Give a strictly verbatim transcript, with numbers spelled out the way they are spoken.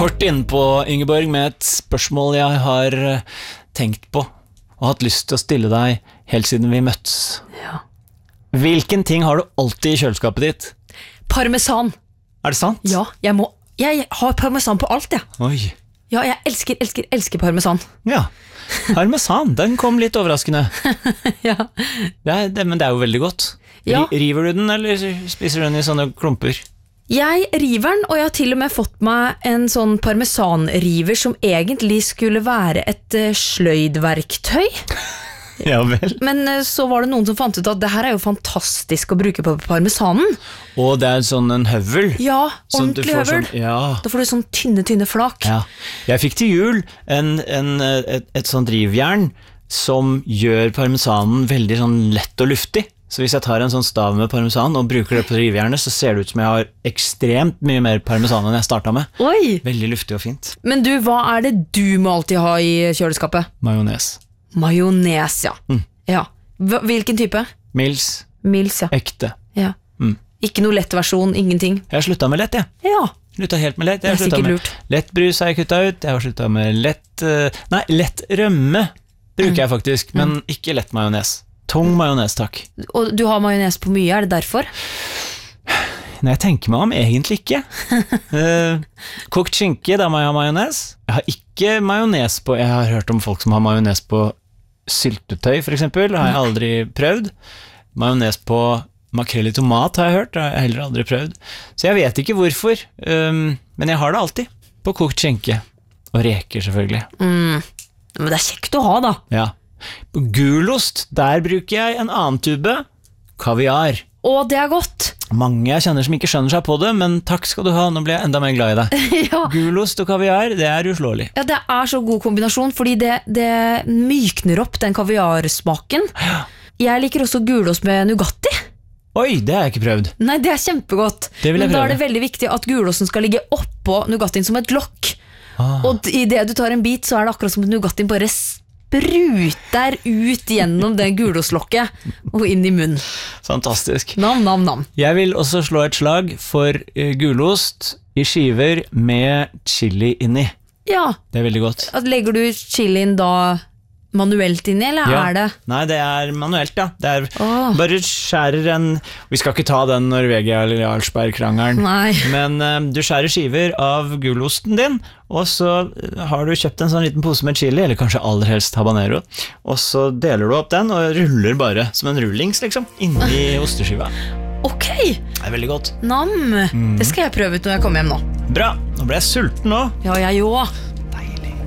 kort innpå, Ingeborg, med et spørsmål jeg har tenkt på og hatt lyst til å stille deg helt siden vi møttes. Ja. Hvilken ting har du alltid i kjøleskapet ditt? Parmesan. Er det sant? Ja, jeg, må, jeg har parmesan på alt, jeg. Oi. Ja, jeg elsker, elsker, elsker parmesan. Ja, parmesan, den kom litt overraskende. Ja. Det er, det, men det er jo veldig godt. Ja. River du den, eller spiser du den i sånne klumper? Jeg river den, og jeg har til og med fått meg en sånn parmesanriver som egentlig skulle være et uh, sløydverktøy. Ja vel. Men uh, så var det noen som fant ut at det her er jo fantastisk å bruke på parmesanen. Og det er sånn en høvel. Ja, Sånn at du ordentlig får høvel. sånn- ja. Da får du sånn tynne, tynne flak. Ja. Jeg fikk til jul en, en, et, et sånt rivjern som gjør parmesanen veldig sånn lett og luftig. Så hvis jeg tar en sånn stav med parmesan og bruker det på rivjernet, så ser det ut som jeg har ekstremt mye mer parmesan enn jeg startet med. Oi! Veldig luftig og fint. Men du, hva er det du må alltid ha i kjøleskapet? Majones. Majones, ja. Mm. Ja. Hva- Hvilken type? Mils. Mils, ja. Ekte. ja. Mm. Ikke noe lett versjon, ingenting. Jeg har sluttet med lett, jeg. Ja. Sluttet helt med lett. Det er Jeg har sluttet sikkert med lurt. lettbrus har jeg kuttet ut. Jeg har sluttet med lett... eh, Nei, lett rømme bruker jeg faktisk, men ikke lett majones. Tung majones, takk. Og du har majones på mye, er det derfor? Når jeg tenker meg om, egentlig ikke. Eh, kokt skinke, da må jeg ha majones. Jeg har ikke majones på... Jeg har hørt om folk som har majones på syltetøy, for eksempel. Det har jeg aldri prøvd. Majones på makrell i tomat har jeg hørt, det har jeg heller aldri prøvd. Så jeg vet ikke hvorfor, um, men jeg har det alltid. På kokt skinke. Og reker, selvfølgelig. Mm. Men det er kjekt å ha, da. Ja. På gulost, der bruker jeg en annen tube. Kaviar. Å, det er godt. Mange jeg kjenner som ikke skjønner seg på det, men takk skal du ha, nå blir jeg enda mer glad i deg. Ja. Gulost og kaviar, det er uslåelig. Ja, det er så god kombinasjon, fordi det, det mykner opp den kaviarsmaken. Jeg liker også gulost med Nugatti. Oi, det har jeg ikke prøvd. Nei, det er kjempegodt. Det vil jeg Men da prøve. er det veldig viktig at gulosten skal ligge oppå Nugattien som et lokk. Ah. Og i det du tar en bit, så er det akkurat som at Nugattien bare spruter ut gjennom det gulostlokket og inn i munnen. Fantastisk. Nam, nam, nam. Jeg vil også slå et slag for uh, gulost i skiver med chili inni. Ja, Det er veldig godt. at legger du chilien da manuelt inni, eller Ja. er det? Nei, det er manuelt, ja. Det er Åh. bare skjærer en... Vi skal ikke ta den Norvegia eller Jarlsberg-krangeren. Nei. Men eh, du skjærer skiver av gulosten din, og så eh, har du kjøpt en sånn liten pose med chili, eller kanskje aller helst habanero, og så deler du opp den, og ruller bare som en rullings, liksom, inni osteskiva. Ok, Det er veldig godt. nam. Det skal jeg prøve ut når jeg kommer hjem nå. Bra, nå ble jeg sulten nå. Ja, jeg òg.